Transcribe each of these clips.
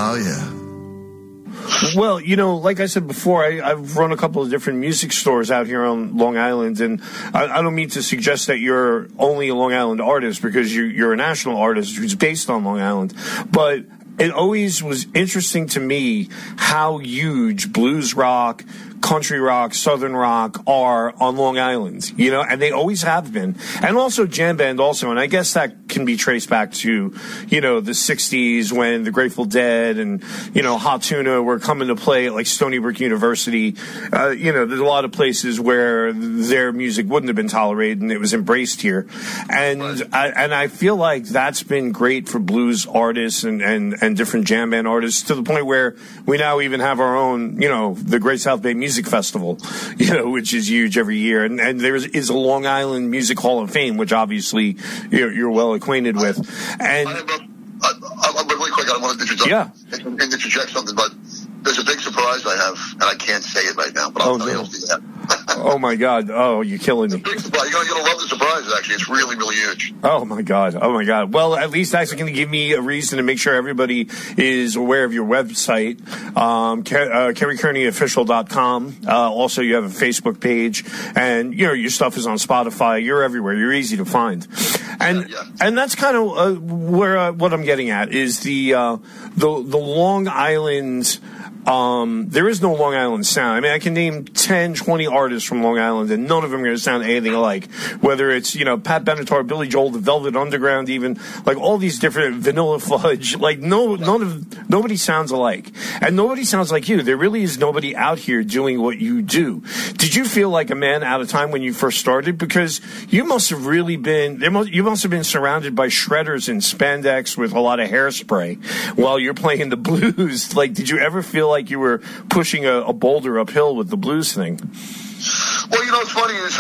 Oh, yeah. Well, like I said before, I've run a couple of different music stores out here on Long Island, and I don't mean to suggest that you're only a Long Island artist, because you're a national artist who's based on Long Island, but it always was interesting to me how huge blues rock, country rock, southern rock are on Long Island, and they always have been. And also jam band also, and I guess that can be traced back to, the 60s when the Grateful Dead and, Hot Tuna were coming to play at like Stony Brook University. There's a lot of places where their music wouldn't have been tolerated and it was embraced here. And I feel like that's been great for blues artists and different jam band artists, to the point where we now even have our own, the Great South Bay Music Festival, which is huge every year, and there is a Long Island Music Hall of Fame, which obviously you're well acquainted with. And I'm really quick. I want to interject something, but there's a big surprise I have, and I can't say it right now, but I'll tell you that. Oh my God! Oh, you're killing me. It's a big surprise. You're gonna love the surprise. Actually, it's really, really huge. Oh my God! Well, at least that's going to give me a reason to make sure everybody is aware of your website, KerryKearneyOfficial.com. Also, you have a Facebook page, and your stuff is on Spotify. You're everywhere. You're easy to find, and that's kind of where what I'm getting at is the Long Island. There is no Long Island sound. I mean, I can name 10, 20 artists from Long Island, and none of them are going to sound anything alike. Whether it's, Pat Benatar, Billy Joel, the Velvet Underground, even, like all these different Vanilla Fudge, like nobody sounds alike. And nobody sounds like you. There really is nobody out here doing what you do. Did you feel like a man out of time when you first started? Because you must have really been, you must have been surrounded by shredders and spandex with a lot of hairspray while you're playing the blues. Like, did you ever feel like you were pushing a boulder uphill with the blues thing? Well, what's funny is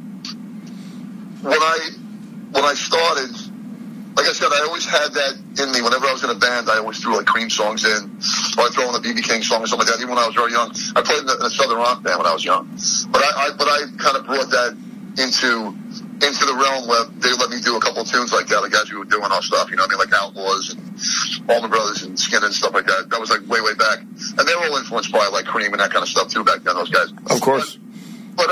when I started, like I said, I always had that in me. Whenever I was in a band, I always threw like Cream songs in, or I'd throw in a B.B. King song or something like that. Even when I was very young, I played in a Southern rock band when I was young, but I kind of brought that into the realm where they let me do a couple of tunes like that, like as we were doing our stuff, like Outlaws and Allman Brothers and Skinner and stuff like that. That was like way, way back. And they were all influenced by like Cream and that kind of stuff too back then, those guys. Of course. But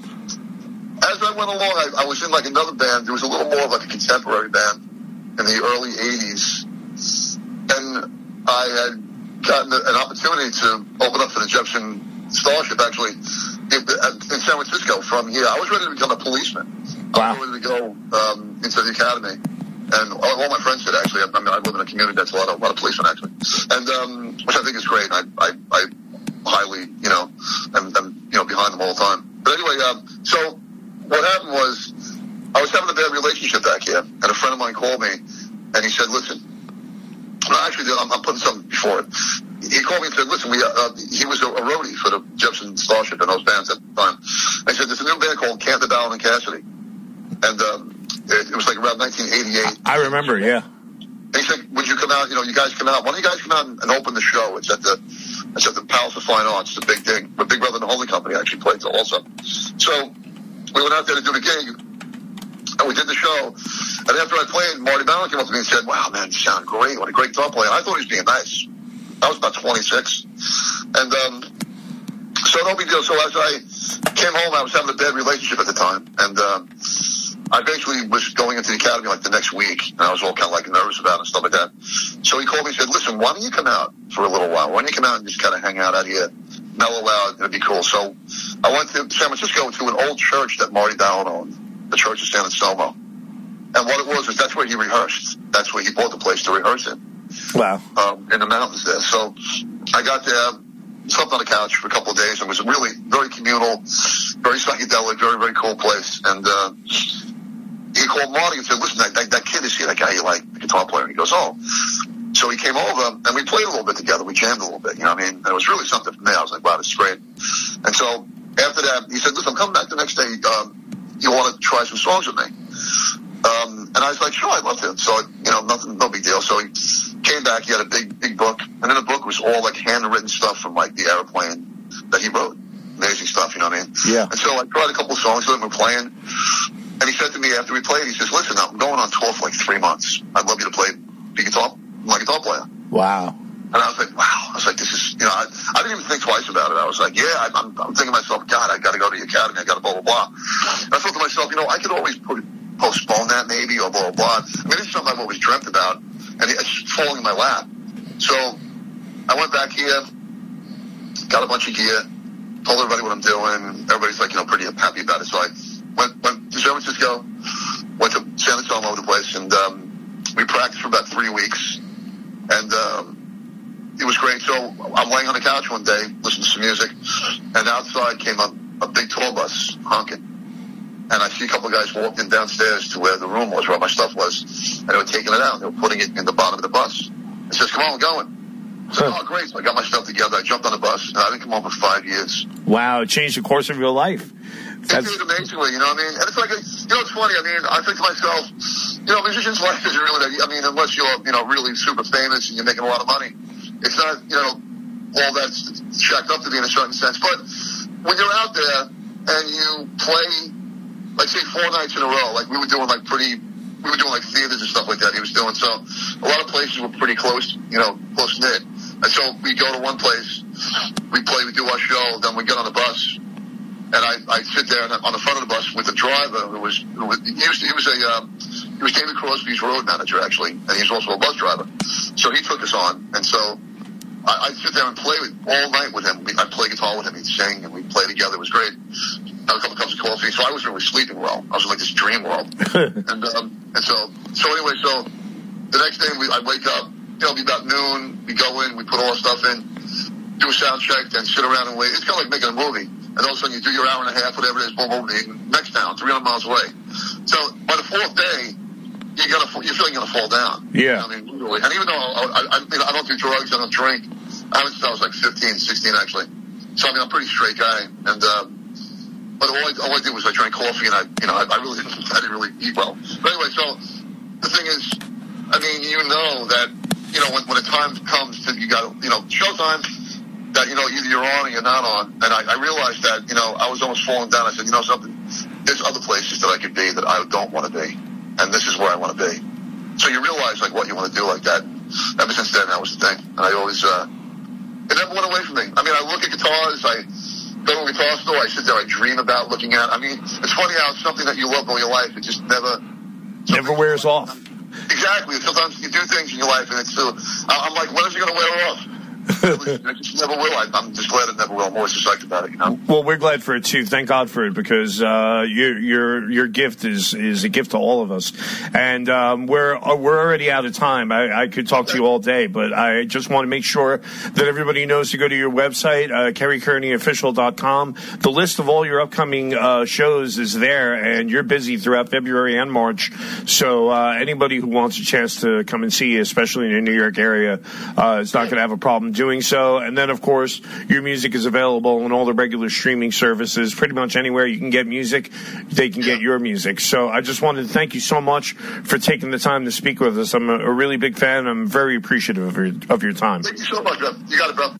as I went along, I was in like another band. There was a little more of like a contemporary band in the early 80s. And I had gotten an opportunity to open up for the Jefferson Starship, actually, in San Francisco from here. I was ready to become a policeman. Wow. I was ready to go into the academy. And all my friends did, actually. I live in a community that's a lot of policemen, actually. And which I think is great. I highly, am behind them all the time. But anyway, so what happened was I was having a bad relationship back here, and a friend of mine called me, and he said, listen, actually, I'm putting something before it. He called me and said, listen, he was a roadie for the Jefferson Starship and those bands at the time. And he said, there's a new band called Cantor, Ballard and Cassidy. And it was like around 1988. I remember, yeah. And he said, would you come out, you guys come out. Why don't you guys come out and open the show? It's at the Palace of Fine Arts. It's a big thing. My Big Brother and the Holding Company actually played also. So we went out there to do the gig, and we did the show. And after I played, Marty Ballard came up to me and said, wow, man, you sound great. What a great guitar player. I thought he was being nice. I was about 26. And so no big deal. So as I came home, I was having a bad relationship at the time. And I basically was going into the academy like the next week, and I was all kind of like nervous about it and stuff like that. So he called me and said, listen, why don't you come out for a little while? Why don't you come out and just kind of hang out here, mellow out, it'd be cool. So I went to San Francisco to an old church that Marty Ballard owned, the Church of San Anselmo. And what it was that's where he rehearsed. That's where he bought the place to rehearse in. Wow. In the mountains there. So I got there, slept on the couch for a couple of days. It was really very communal, very psychedelic, very, very cool place. And he called Marty and said, listen, that kid is here, that guy you like, the guitar player. And he goes, oh. So he came over, and we played a little bit together. We jammed a little bit, And it was really something for me. I was like, wow, this is great. And so after that, he said, listen, I'm coming back the next day. You want to try some songs with me? And I was like, sure, I'd love to. So, no big deal. So he came back. He had a big book. And in the book was all, like, handwritten stuff from, like, the Airplane that he wrote. Amazing stuff, you know what I mean? Yeah. And so I tried a couple of songs with him. We're playing. And he said to me after we played, he says, listen, I'm going on tour for like 3 months. I'd love you to play my guitar player. Wow. And I was like, wow. I was like, this is, you know, I didn't even think twice about it. I was like, yeah, I'm thinking to myself, God, I got to go to the academy. I got to blah, blah, blah. And I thought to myself, you know, I could always postpone that maybe or blah, blah, blah. I mean, it's something I've always dreamt about, and it's falling in my lap. So I went back here, got a bunch of gear, told everybody what I'm doing. Everybody's like, you know, pretty happy about it. So I went to San Francisco, went to San Antonio over the place, and we practiced for about 3 weeks. And it was great. So I'm laying on the couch one day, listening to some music, and outside came a big tour bus honking. And I see a couple of guys walking downstairs to where the room was, where my stuff was, and they were taking it out. They were putting it in the bottom of the bus. It says, come on, we're going. I said, oh, great. So I got my stuff together. I jumped on the bus, and I didn't come home for 5 years. Wow, it changed the course of your life. It did amazingly, you know what I mean? And it's like, you know, it's funny. I mean, I think to myself, you know, musician's life isn't really that, I mean, unless you're, you know, really super famous and you're making a lot of money, it's not, you know, all that's shacked up to be in a certain sense. But when you're out there and you play, like, say, 4 nights in a row, like we were doing like theaters and stuff like that he was doing. So a lot of places were pretty close, you know, close knit. And so we go to one place, we do our show, then we get on the bus, and I sit there on the front of the bus with the driver who was David Crosby's road manager, actually, and he's also a bus driver. So he took us on, and so I sit there and play all night with him. I play guitar with him, he'd sing, and we'd play together. It was great. I had a couple cups of coffee, so I wasn't really sleeping well. I was in like this dream world. and so anyway, so the next day I wake up, you know, it'll be about noon, we go in, we put all our stuff in, do a sound check, then sit around and wait. It's kind of like making a movie. And all of a sudden you do your hour and a half, whatever it is, boom, boom, next town, 300 miles away. So by the 4th day, you're feeling you're going to fall down. Yeah. I mean, literally. And even though I don't do drugs, I don't drink, I haven't since I was like 15, 16 actually. So I mean, I'm a pretty straight guy. And, but all I did was I drank coffee, and I didn't really eat well. But anyway, so the thing is, I mean, you know that, you know, when the time comes to, you got, you know, showtime, that, you know, either you're on or you're not on. And I realized that, you know, I was almost falling down. I said, you know something, there's other places that I could be that I don't want to be. And this is where I want to be. So you realize, like, what you want to do like that. Ever since then, that was the thing. And I always, it never went away from me. I mean, I look at guitars, I go to a guitar store, I sit there, I dream about looking at. I mean, it's funny how it's something that you love all your life, it just never wears off. Exactly. Sometimes you do things in your life, and it's still, I'm like, when is it going to wear off? It just never will. I'm just glad it never will. I'm always psyched about it, you know. Well, we're glad for it too. Thank God for it, because your gift is a gift to all of us, and we're already out of time. I could talk to you all day, but I just want to make sure that everybody knows to go to your website, KerryKearneyOfficial.com. The list of all your upcoming shows is there, and you're busy throughout February and March. So anybody who wants a chance to come and see you, especially in the New York area, is not going to have a problem doing so. And then, of course, your music is available on all the regular streaming services. Pretty much anywhere you can get music, they can get your music. So I just wanted to thank you so much for taking the time to speak with us. I'm a really big fan. I'm very appreciative of your time. Thank you so much, bro. You got it, bro.